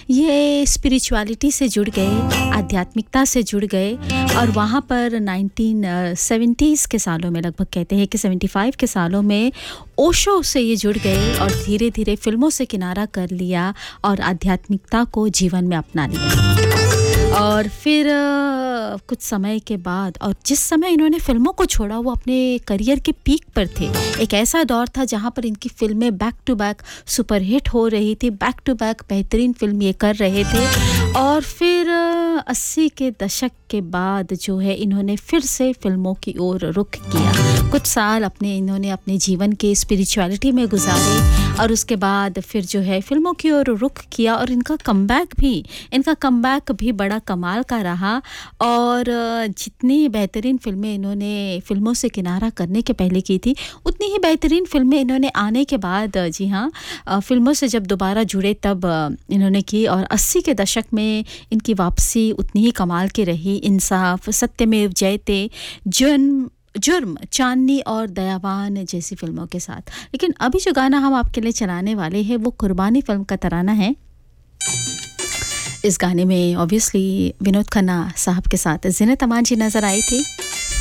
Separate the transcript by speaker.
Speaker 1: ये स्पिरिचुअलिटी से जुड़ गए, आध्यात्मिकता से जुड़ गए और वहाँ पर 1970s के सालों में, लगभग कहते हैं कि 75 के सालों में ओशो से ये जुड़ गए और धीरे-धीरे फ़िल्मों से किनारा कर लिया और आध्यात्मिकता को जीवन में अपना लिया। और फिर कुछ समय के बाद, और जिस समय इन्होंने फ़िल्मों को छोड़ा वो अपने करियर के पीक पर थे। एक ऐसा दौर था जहाँ पर इनकी फ़िल्में बैक टू बैक सुपरहिट हो रही थी, बैक टू बैक बेहतरीन फ़िल्म ये कर रहे थे। और फिर 80 के दशक के बाद जो है इन्होंने फिर से फ़िल्मों की ओर रुख किया। कुछ साल इन्होंने अपने जीवन के स्पिरिचुअलिटी में गुजारे और उसके बाद फिर जो है फ़िल्मों की ओर रुख किया और इनका कमबैक भी बड़ा कमाल का रहा। और जितनी बेहतरीन फ़िल्में इन्होंने फ़िल्मों से किनारा करने के पहले की थी, उतनी ही बेहतरीन फ़िल्में इन्होंने आने के बाद, जी हाँ, फ़िल्मों से जब दोबारा जुड़े तब इन्होंने की। और 80 के दशक में इनकी वापसी उतनी ही कमाल की रही। इंसाफ, सत्यमेव जयते, जुर्म, चांदनी और दयावान जैसी फ़िल्मों के साथ। लेकिन अभी जो गाना हम आपके लिए चलाने वाले हैं वो कुर्बानी फ़िल्म का तराना है। इस गाने में ऑब्वियसली विनोद खन्ना साहब के साथ ज़ीनत अमान जी नज़र आई थी।